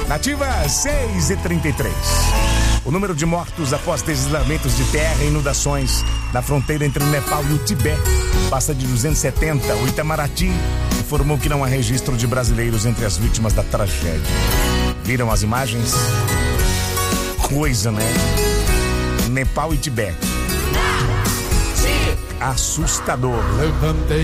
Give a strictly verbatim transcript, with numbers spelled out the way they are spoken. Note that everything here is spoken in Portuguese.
Nativa seis e trinta e três. O número de mortos após deslizamentos de terra e inundações na fronteira entre o Nepal e o Tibete passa de duzentos e setenta. O Itamaraty informou que não há registro de brasileiros entre as vítimas da tragédia. Viram as imagens? Coisa, né? Nepal e Tibete. Assustador. Levantei